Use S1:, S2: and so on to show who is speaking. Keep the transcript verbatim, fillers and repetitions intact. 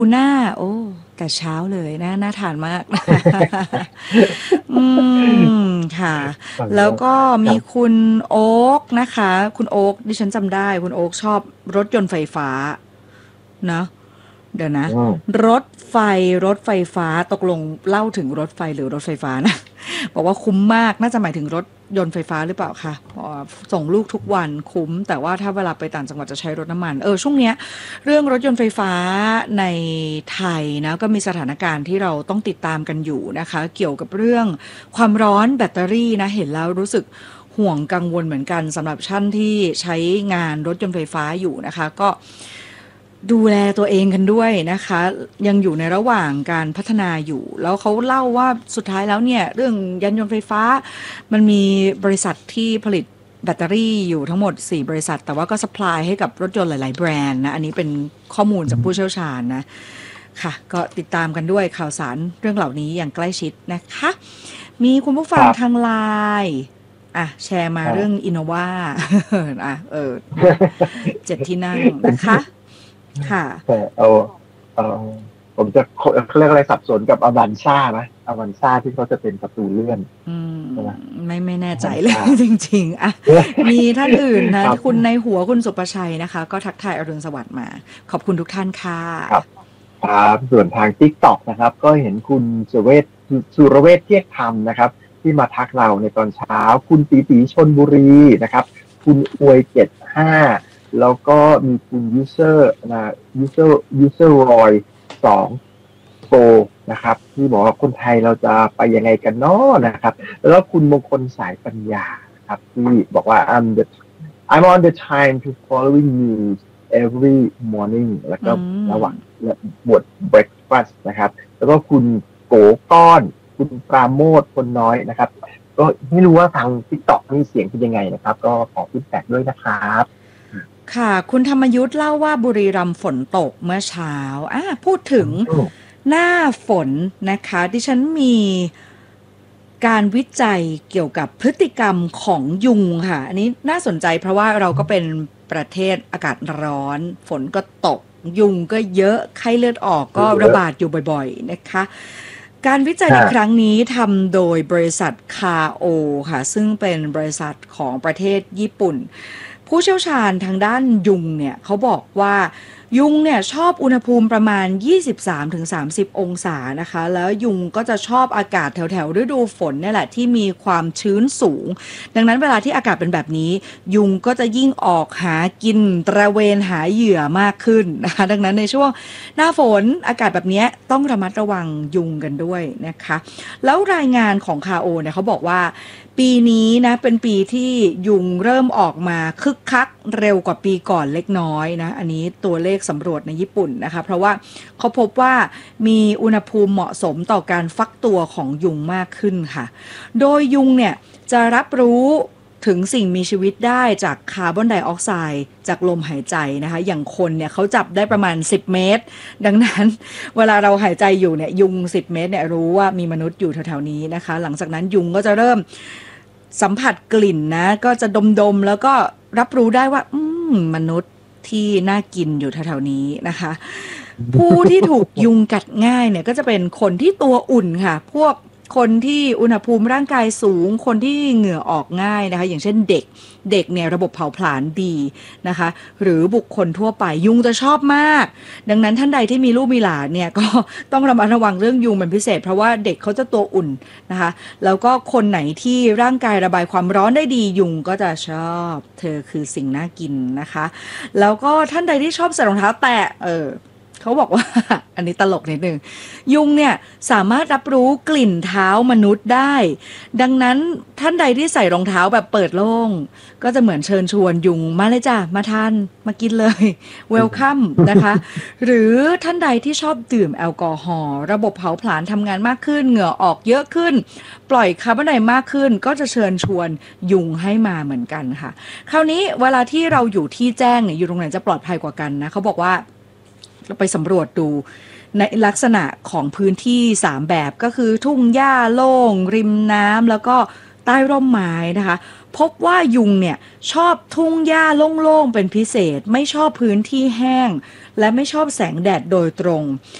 S1: ทูน่าโอ้แต่เช้าเลยนะน่าทานมากอืมค่ะ
S2: ฟังแล้ว
S1: แล้วก็มี
S2: ครับ
S1: คุณโอ๊กนะคะคุณโอ๊กดิฉันจำได้คุณโอ๊กชอบรถยนต์ไฟฟ้าเนาะเดี๋ยวนะ
S2: อืม
S1: รถไฟรถไฟฟ้าตกลงเล่าถึงรถไฟหรือรถไฟฟ้านะบอกว่าคุ้มมากน่าจะหมายถึงรถยนต์ไฟฟ้าหรือเปล่าคะอ๋อส่งลูกทุกวันคุ้มแต่ว่าถ้าเวลาไปต่างจังหวัดจะใช้รถน้ำมันเออช่วงเนี้ย เรื่องรถยนต์ไฟฟ้าในไทยนะก็มีสถานการณ์ที่เราต้องติดตามกันอยู่นะคะเกี่ยวกับเรื่องความร้อนแบตเตอรี่นะเห็นแล้วรู้สึกห่วงกังวลเหมือนกันสำหรับท่านที่ใช้งานรถยนต์ไฟฟ้าอยู่นะคะก็ดูแลตัวเองกันด้วยนะคะยังอยู่ในระหว่างการพัฒนาอยู่แล้วเขาเล่าว่าสุดท้ายแล้วเนี่ยเรื่องยานยนต์ไฟฟ้ามันมีบริษัทที่ผลิต แบตเตอรี่อยู่ทั้งหมดสี่บริษัทแต่ว่าก็สป라이ให้กับรถยนต์หลายๆแบรนด์นะอันนี้เป็นข้อมูลจากผู้เชี่ยวชาญนะค่ะก็ติดตามกันด้วยข่าวสารเรื่องเหล่านี้อย่างใกล้ชิดนะคะมีคุณผู้
S2: ค
S1: ฟัง
S2: รับ
S1: ทางไลน์อ่ะแชร์มา
S2: อ่า
S1: เรื่องอินโนวาอ่ะเออนะเจ็ดที่นั่ง
S2: ผม
S1: นะคะค่ะ
S2: แต่เอาเอาผมจะเขาเรียกอะไรสับสนกับอวันซ่านะอวันซ่าที่เขาจะเป็นประตูเลื่อน
S1: อืม
S2: ใช่ไหม
S1: ไม่ไม่แน่
S2: อ
S1: ใจเลย
S2: วันซ่า
S1: จริงๆอ่ะมีท่านอื่นนะ
S2: ครับ
S1: คุณในหัวคุณสุประชัยนะคะก็ทักทายอรุณสวัสดิ์มาขอบคุณทุกท่านค่ะ
S2: ครับครับส่วนทาง TikTok นะครับก็เห็นคุณสุรเวชสุรเวชเทียบธรรมนะครับที่มาทักเราในตอนเช้าคุณตีตีชนบุรีนะครับคุณอวยเจ็ดห้าแล้วก็มีคุณยูเซอร์นะยูเซอร์ยูเซอร์รอยสองโกนะครับที่บอกว่าคนไทยเราจะไปยังไงกันเนาะนะครับแล้วคุณมงคลสายปัญญาครับที่บอกว่า I'm the I'm on the time to following news every morning แล้วก็
S1: อื
S2: ระหว่าง
S1: ม
S2: บท breakfast นะครับแล้วก็คุณโกก้อนคุณปราโมทคนน้อยนะครับก็ไม่รู้ว่าทาง TikTok นี่เสียงเป็นยังไงนะครับก็ขอฟีดแบ็กด้วยนะครับ
S1: ค่ะคุณธรรมยุทธ์เล่าว่าบุรีรัมย์ฝนตกเมื่อเช้าอ่าพูดถึ
S2: อื
S1: ง
S2: ม
S1: หน้าฝนนะคะดิฉันมีการวิจัยเกี่ยวกับพฤติกรรมของยุงค่ะอันนี้น่าสนใจเพราะว่าเราก็เป็นประเทศอากาศร้อนฝนก็ตกยุงก็เยอะไข้เลือดออกก็
S2: เยอะ
S1: ระบาดอยู่บ่อยๆนะคะการวิจัยในครั้ง
S2: ฮะ
S1: นี้ทำโดยบริษัทคาโอค่ะซึ่งเป็นบริษัทของประเทศญี่ปุ่น ผู้เชี่ยวชาญทางด้านยุงเนี่ยเขาบอกว่ายุงเนี่ยชอบอุณหภูมิประมาณยี่สิบสามถึงสามสิบองศานะคะแล้วยุงก็จะชอบอากาศแถวๆฤดูฝนเนี่ยแหละที่มีความชื้นสูงดังนั้นเวลาที่อากาศเป็นแบบนี้ยุงก็จะยิ่งออกหากินตระเวนหาเหยื่อมากขึ้นนะคะดังนั้นในช่วงหน้าฝนอากาศแบบนี้ต้องระมัดระวังยุงกันด้วยนะคะแล้วรายงานของคาโอเนี่ยเขาบอกว่า ปีนี้นะเป็นปีที่ยุงเริ่มออกมาคึกคักเร็วกว่าปีก่อนเล็กน้อยนะอันนี้ตัวเลขสำรวจในญี่ปุ่นนะคะเพราะว่าเขาพบว่ามีอุณหภูมิเหมาะสมต่อการฟักตัวของยุงมากขึ้นค่ะโดยยุงเนี่ยจะรับรู้ถึงสิ่งมีชีวิตได้จากคาร์บอนไดออกไซด์จากลมหายใจนะคะอย่างคนเนี่ยเขาจับได้ประมาณสิบเมตรดังนั้นเวลาเราหายใจอยู่เนี่ยยุงสิบเมตรเนี่ยรู้ว่ามีมนุษย์อยู่แถวๆนี้นะคะหลังจากนั้นยุงก็จะเริ่ม สัมผัสกลิ่นนะก็จะดมๆแล้วก็รับรู้ได้ว่าอืมมนุษย์ที่น่ากินอยู่แถวๆนี้นะคะผู้ที่ถูกยุงกัดง่ายเนี่ยก็จะเป็นคนที่ตัวอุ่นค่ะพวกคนที่อุณหภูมิร่างกายสูงคนที่เหงื่อออกง่ายนะคะอย่างเช่นเด็กเด็กเนี่ยระบบเผาผลาญดีนะคะหรือบุคคลทั่วไปยุงจะชอบมากดังนั้นท่านใดที่มีลูกมีหลานเนี่ยก็ต้องระมัดระวังเรื่องยุงเป็นพิเศษเพราะว่าเด็กเขาจะตัวอุ่นนะคะ แล้วก็คนไหนที่ร่างกายระบายความร้อนได้ดียุงก็จะชอบเธอคือสิ่งน่ากินนะคะแล้วก็ท่านใดที่ชอบใส่รองเท้าแตะเออเขาบอกว่าอันนี้ตลกนิดนึงยุงเนี่ยสามารถรับรู้กลิ่นเท้ามนุษย์ได้ดังนั้นท่านใดที่ใส่รองเท้าแบบเปิดโล่งก็จะเหมือนเชิญชวนยุงมาเลยจ้ะมาทานมากินเลยเวลคัมนะคะหรือท่านใดที่ชอบดื่มแอลกอฮอล์ระบบเผาผลาญทำงานมากขึ้นเหงื่อออกเยอะขึ้น ปล่อยคาร์บอนไดมากขึ้นก็จะเชิญชวนยุงให้มาเหมือนกันค่ะคราวนี้เวลาที่เราอยู่ที่แจ้งเนี่ยอยู่ตรงไหนจะปลอดภัยกว่ากันนะเขาบอกว่าเราไปสำรวจดูในลักษณะของพื้นที่สามแบบก็คือทุ่งหญ้าโล่งริมน้ำแล้วก็ใต้ต้ร่มไม้นะคะ พบว่ายุงเนี่ยชอบทุ่งหญ้าโล่งๆเป็นพิเศษไม่ชอบพื้นที่แห้งและไม่ชอบแสงแดดโดยตรง